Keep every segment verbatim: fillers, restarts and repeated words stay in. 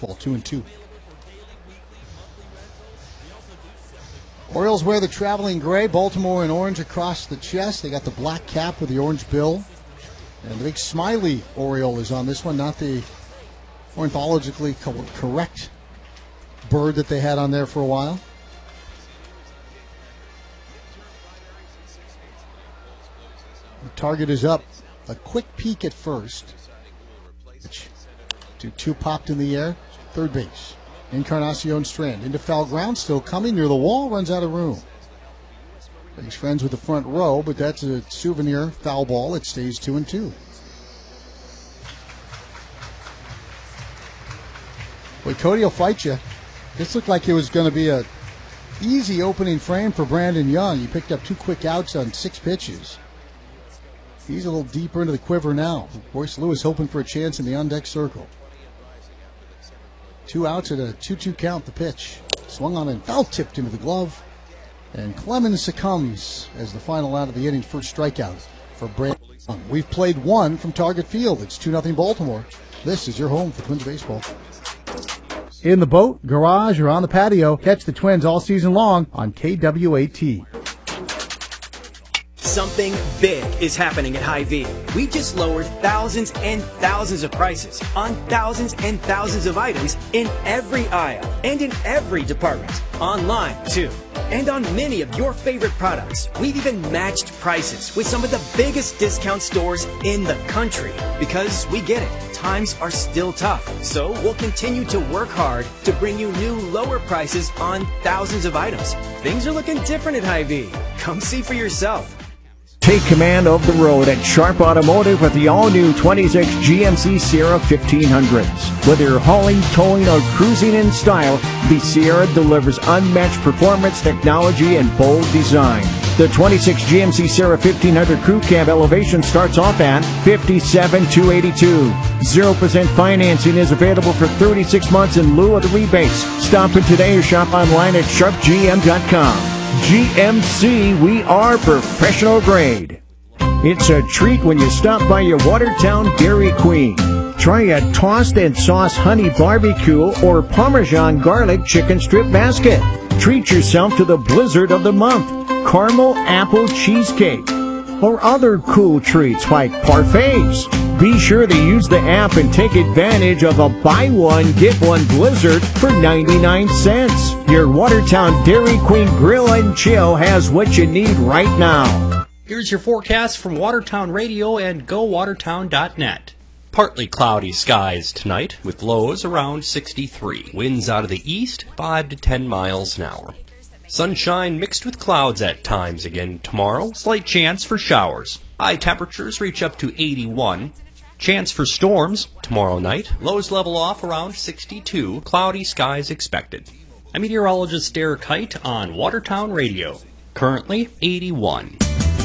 Baseball, two and two. Orioles wear the traveling gray, Baltimore in orange across the chest. They got the black cap with the orange bill. And the big smiley Oriole is on this one, not the ornithologically co- correct bird that they had on there for a while. The target is up. A quick peek at first. Two, two popped in the air. Third base. Encarnacion Strand into foul ground. Still coming near the wall. Runs out of room. He's friends with the front row, but that's a souvenir foul ball. It stays two and two. Boy, Cody will fight you. This looked like it was going to be a easy opening frame for Brandon Young. He picked up two quick outs on six pitches. He's a little deeper into the quiver now. Royce Lewis hoping for a chance in the on-deck circle. Two outs at a two two count, the pitch. Swung on and foul tipped into the glove. And Clemens succumbs as the final out of the inning, first strikeout for Brandon Young. We've played one from Target Field. It's two nothing Baltimore. This is your home for Twins baseball. In the boat, garage, or on the patio, catch the Twins all season long on K W A T. Something big is happening at Hy-Vee. We just lowered thousands and thousands of prices on thousands and thousands of items in every aisle and in every department. Online, too. And on many of your favorite products. We've even matched prices with some of the biggest discount stores in the country. Because we get it. Times are still tough. So we'll continue to work hard to bring you new lower prices on thousands of items. Things are looking different at Hy-Vee. Come see for yourself. Take command of the road at Sharp Automotive with the all-new twenty-six G M C Sierra fifteen hundreds. Whether you're hauling, towing, or cruising in style, the Sierra delivers unmatched performance, technology, and bold design. The twenty-six G M C Sierra fifteen hundred Crew Cab elevation starts off at fifty-seven thousand two hundred eighty-two dollars. zero percent financing is available for thirty-six months in lieu of the rebates. Stop in today or shop online at sharp g m dot com. G M C, we are professional grade. It's a treat when you stop by your Watertown Dairy Queen. Try a tossed and sauce honey barbecue or Parmesan garlic chicken strip basket. Treat yourself to the blizzard of the month, caramel apple cheesecake, or other cool treats like parfaits. Be sure to use the app and take advantage of a buy one, get one blizzard for ninety-nine cents. Your Watertown Dairy Queen Grill and Chill has what you need right now. Here's your forecast from Watertown Radio and go watertown dot net. Partly cloudy skies tonight with lows around sixty-three. Winds out of the east, five to ten miles an hour. Sunshine mixed with clouds at times again tomorrow. Slight chance for showers. High temperatures reach up to eighty-one. Chance for storms tomorrow night. Lows level off around sixty-two. Cloudy skies expected. I'm meteorologist Derek Height on Watertown Radio. Currently eighty-one.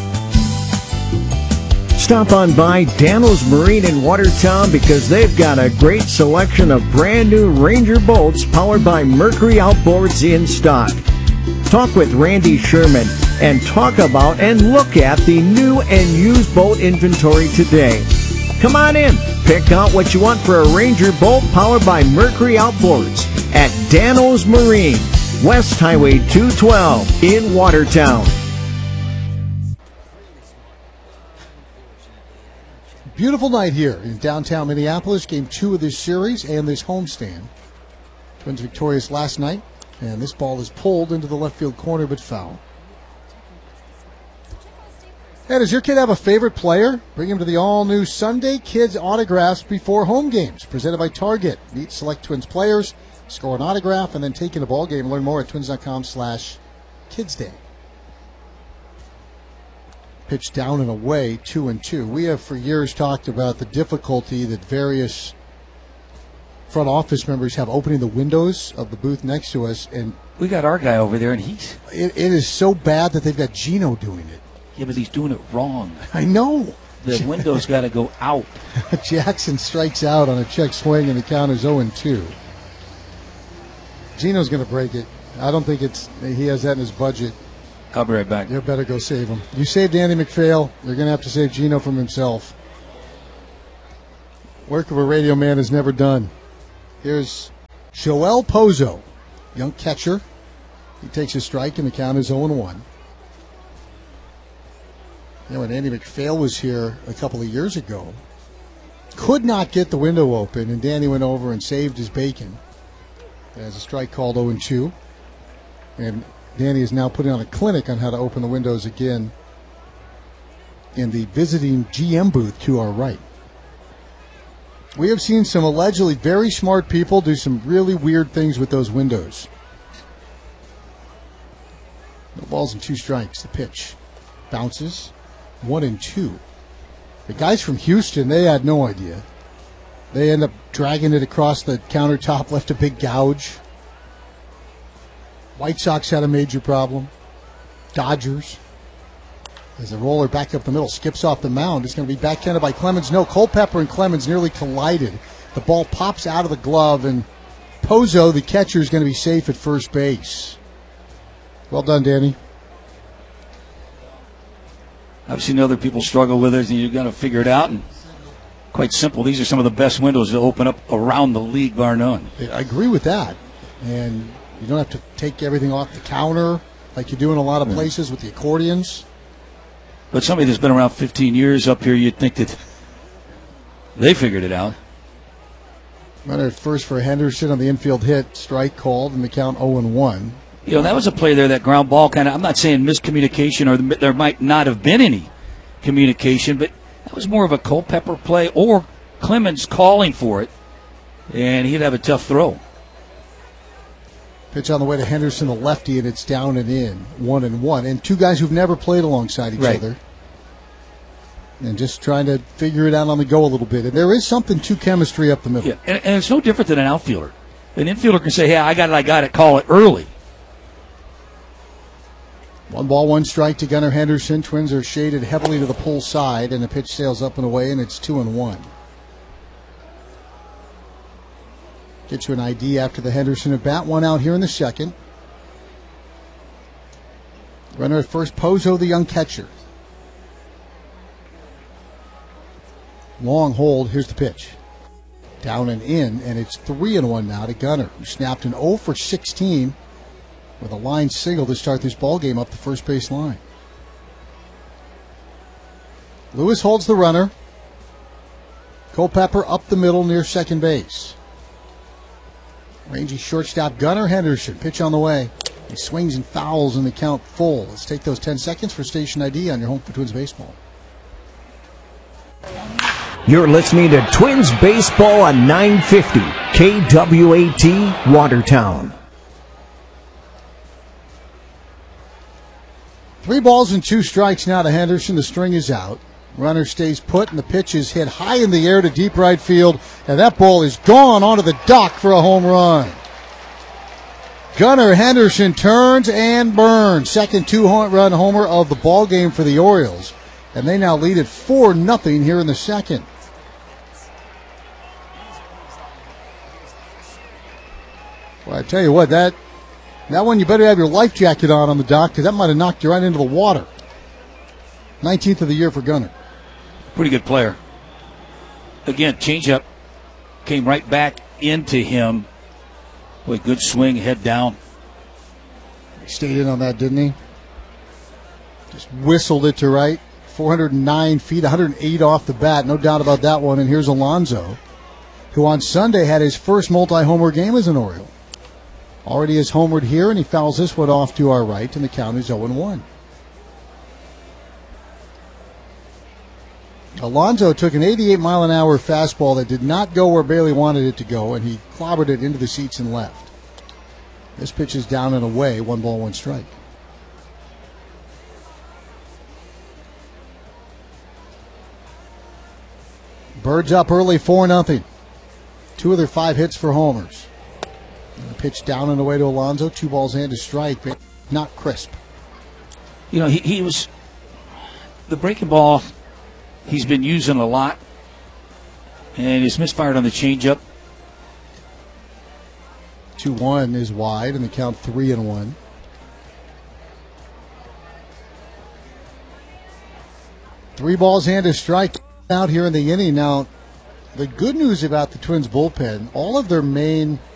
Stop on by Dano's Marine in Watertown because they've got a great selection of brand new Ranger boats powered by Mercury Outboards in stock. Talk with Randy Sherman and talk about and look at the new and used boat inventory today. Come on in. Pick out what you want for a Ranger boat powered by Mercury Outboards at Dano's Marine, West Highway two twelve in Watertown. Beautiful night here in downtown Minneapolis. Game two of this series and this homestand. Twins victorious last night, and this ball is pulled into the left field corner but foul. Hey, does your kid have a favorite player? Bring him to the all-new Sunday Kids Autographs Before Home Games, presented by Target. Meet select Twins players, score an autograph, and then take in a ball game. Learn more at twins.com slash kidsday. Pitch down and away, two and two. We have for years talked about the difficulty that various front office members have opening the windows of the booth next to us, and we got our guy over there, and he's it, it is so bad that they've got Gino doing it. Yeah, but he's doing it wrong. I know. The window's got to go out. Jackson strikes out on a check swing, and the count is oh and two. Gino's going to break it. I don't think it's he has that in his budget. I'll be right back. You better go save him. You saved Andy McPhail. You're going to have to save Gino from himself. Work of a radio man is never done. Here's Joel Pozo, young catcher. He takes a strike, and the count is oh and one. You know, when Andy MacPhail was here a couple of years ago, could not get the window open, and Danny went over and saved his bacon. As a strike called oh and two. And Danny is now putting on a clinic on how to open the windows again in the visiting G M booth to our right. We have seen some allegedly very smart people do some really weird things with those windows. No balls and two strikes. The pitch bounces. One and two. The guys from Houston, they had no idea. They end up dragging it across the countertop, left a big gouge. White Sox had a major problem. Dodgers. As the roller back up the middle skips off the mound, it's going to be backhanded by Clemens. No, Culpepper and Clemens nearly collided. The ball pops out of the glove, and Pozo, the catcher, is going to be safe at first base. Well done, Danny. I've seen other people struggle with it, and you've got to figure it out. And quite simple. These are some of the best windows that open up around the league, bar none. I agree with that. And you don't have to take everything off the counter like you do in a lot of places with the accordions. But somebody that's been around fifteen years up here, you'd think that they figured it out. Runner at first for Henderson on the infield hit. Strike called, and the count oh and one. You know, that was a play there, that ground ball kind of, I'm not saying miscommunication or there might not have been any communication, but that was more of a Culpepper play or Clemens calling for it, and he'd have a tough throw. Pitch on the way to Henderson, the lefty, and it's down and in, one and one. And two guys who've never played alongside each right. other. And just trying to figure it out on the go a little bit. And there is something to chemistry up the middle. Yeah, and, and it's no different than an outfielder. An infielder can say, hey, I got it, I got it, call it early. One ball, one strike to Gunnar Henderson. Twins are shaded heavily to the pull side, and the pitch sails up and away, and it's two and one. Get you an I D after the Henderson at bat. One out here in the second. Runner at first, Pozo, the young catcher. Long hold. Here's the pitch. Down and in, and it's three and one now to Gunnar, who snapped an oh for sixteen with a line single to start this ball game up the first base line. Lewis holds the runner. Culpepper up the middle near second base. Rangy shortstop Gunnar Henderson. Pitch on the way. He swings and fouls in the count full. Let's take those ten seconds for station I D on your home for Twins baseball. You're listening to Twins baseball on nine fifty K W A T Watertown. Three balls and two strikes now to Henderson. The string is out. Runner stays put, and the pitch is hit high in the air to deep right field, and that ball is gone onto the dock for a home run. Gunnar Henderson turns and burns. Second two-run homer of the ball game for the Orioles, and they now lead it four nothing here in the second. Well, I tell you what, that that one you better have your life jacket on on the dock, because that might have knocked you right into the water. nineteenth of the year for Gunnar. Pretty good player. Again, changeup came right back into him. Boy, good swing, head down. He stayed in on that, didn't he? Just whistled it to right. four hundred nine feet, one hundred eight off the bat. No doubt about that one. And here's Alonso, who on Sunday had his first multi-homer game as an Oriole. Already has homered here, and he fouls this one off to our right, and the count is oh and one. Alonso took an eighty-eight mile an hour fastball that did not go where Bailey wanted it to go, and he clobbered it into the seats and left. This pitch is down and away, one ball, one strike. Birds up early, four nothing. Two of their five hits for homers. And the pitch down and away to Alonso, two balls and a strike, but not crisp. You know, he, he was the breaking ball. He's been using a lot, and he's misfired on the changeup. two one is wide, and the count three and one. Three balls and a strike out here in the inning. Now, the good news about the Twins bullpen, all of their main